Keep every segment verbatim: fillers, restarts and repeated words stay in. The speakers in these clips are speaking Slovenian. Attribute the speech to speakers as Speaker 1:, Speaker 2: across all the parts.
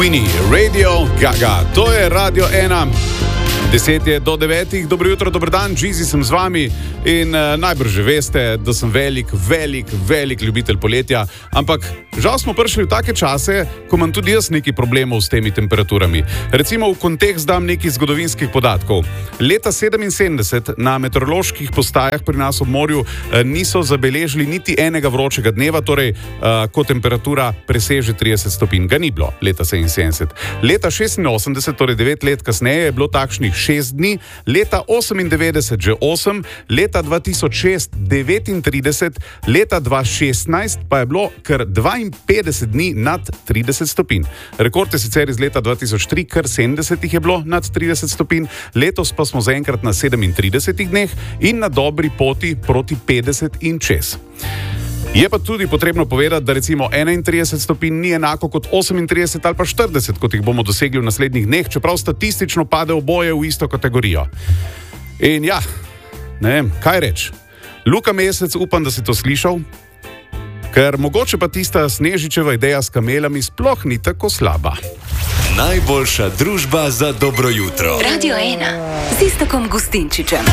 Speaker 1: Winnie, Radio Gaga, to je Radio ena. Deset je do devetih, dobro jutro, dober dan, Džizi sem z vami in uh, najbrž že veste, da sem velik, velik, velik ljubitelj poletja, ampak žal smo prišli v take čase, ko imam tudi jaz nekaj problemov s temi temperaturami. Recimo v kontekst dam nekaj zgodovinskih podatkov. Leta sedeminsedemdeset na meteoroloških postajah pri nas ob morju uh, niso zabeležili niti enega vročega dneva, torej uh, ko temperatura preseže trideset stopinj. Ga ni bilo leta sedeminsedemdeset. Leta šestinosemdeset, torej devet let kasneje, je bilo takšnih šest dni, leta osemindevetdeset že osem, leta dva tisoč šest devetintrideset, leta dva tisoč šestnajst pa je bilo kar dvainpetdeset dni nad trideset stopinj. Rekord je sicer iz leta dva tisoč tri, kar sedemdeset jih je bilo nad trideset stopinj, letos pa smo zaenkrat na sedemintridesetih dneh in na dobri poti proti petdeset in čez. Je pa tudi potrebno povedati, da recimo enaintrideset stopinj ni enako kot osemintrideset ali pa štirideset, kot jih bomo dosegli v naslednjih dneh, čeprav statistično pade oboje v isto kategorijo. In ja, ne vem, kaj reč. Luka Mesec, upam, da si to slišal, ker mogoče pa tista Snežičeva ideja s kamelami sploh ni tako slaba.
Speaker 2: Najboljša družba za dobro jutro.
Speaker 3: Radio ena z Iztokom Gustinčičem.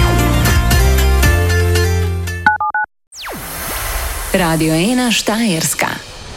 Speaker 3: Radio ena Štajerska.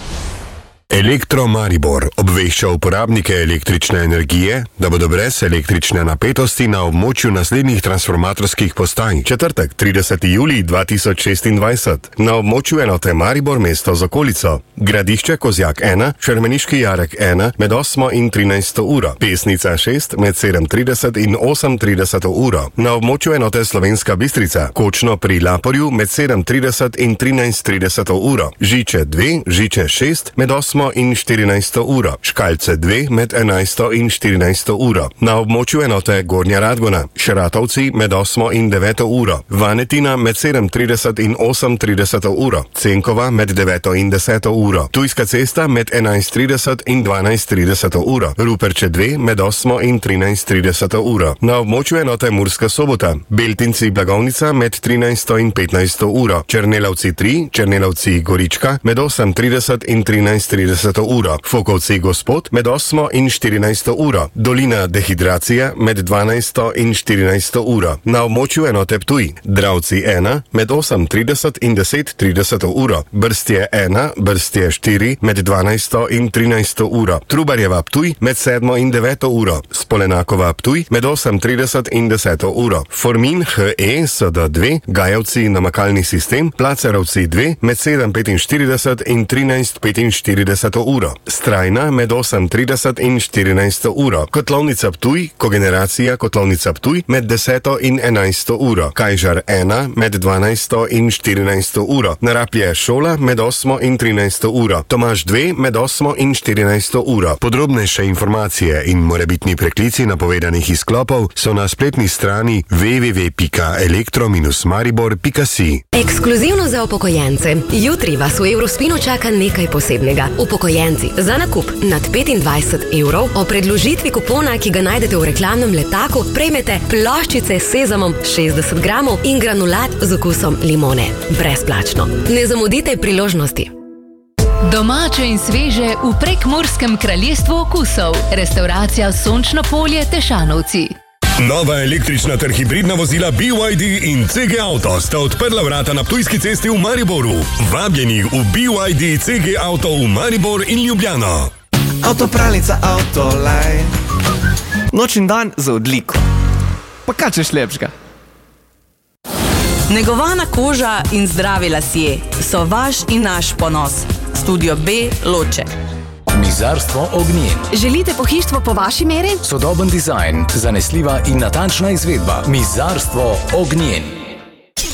Speaker 4: Elektro Maribor obvešča uporabnike električne energije, da bodo brez električne napetosti na območju naslednjih transformatorskih postaj. Četrtek, trideseti julij dva tisoč šestindvajset. Na območju enote Maribor mesto z okolico. Gradišče Kozjak ena, Črmeniški Jarek ena med osmo in trinajsto uro. Pesnica šest med sedem trideset in osem trideset uro. Na območju enote Slovenska Bistrica. Kočno pri Laporju med sedem trideset in trinajst trideset uro. Žiče dve, Žiče šest med osmo in štirinajsto uro. Škalce dve med enajsto in štirinajsto uro. Na območju enote Gornja Radgona. Šeratovci med osmo in deveto uro. Vanetina med sedem trideset in osem trideset uro. Cenkova med deveto in deseto uro. Tujska cesta med enajst trideset in dvanajst trideset uro. Ruperče dve med osmo in trinajst trideset uro. Na območju enote Murska Sobota. Beltinci Blagovnica med trinajsto in petnajsto uro. Černelavci tri, Černelavci Gorička med osem trideset in trinajst trideset uro. Fokovci Gospod med osmo in štirinajsto uro. Dolina Dehidracija med dvanajsto in štirinajsto uro. Na območju enote Ptuj. Dravci ena med osem trideset in deset trideset uro. Brstje ena, Brstje štiri med dvanajsto in trinajsto uro. Trubarjeva Ptuj med sedmo in deveto uro. Spolenakova Ptuj med osem trideset in deseto uro. Formin H E S D dve, Gajevci namakalni sistem, Placerovci dve med sedem petinštirideset in trinajst petinštirideset uro. Strajna med osem trideset in štirinajsto uro. Kotlovnica Ptuj, kogeneracija Kotlovnica Ptuj med deseto in enajsto uro. Kajžar ena med dvanajsto in štirinajsto uro. Naraplje šola med osmo in trinajsto uro. Tomaž dve med osmo in štirinajsto uro. Podrobnejše informacije in morebitni preklici napovedanih izklopov so na spletni strani w w w pika elektro dash maribor pika si.
Speaker 5: Ekskluzivno za upokojence. Jutri vas v Eurospinu čaka nekaj posebnega. Upokojenci, za nakup nad petindvajset evrov o predložitvi kupona, ki ga najdete v reklamnem letaku, prejmete ploščice s sezamom šestdeset gramov in granulat z okusom limone. Brezplačno. Ne zamudite priložnosti.
Speaker 6: Domače in sveže v Prekmurskem kraljestvu okusov. Restauracija Sončno polje Tešanovci.
Speaker 7: Nova električna ter hibridna vozila B Y D in C G Auto sta odprla vrata na Ptujski cesti v Mariboru. Vabljeni v B Y D C G Auto v Maribor in Ljubljano.
Speaker 8: Avtopralnica Autoline. Noč in dan za odliko. Pa kaj češ lepšega?
Speaker 9: Negovana koža in zdravi lasje so vaš in naš ponos. Studio B Loče.
Speaker 10: Mizarstvo Ognjen.
Speaker 11: Želite pohištvo po vaši meri?
Speaker 10: Sodoben dizajn, zanesljiva in natančna izvedba. Mizarstvo Ognjen.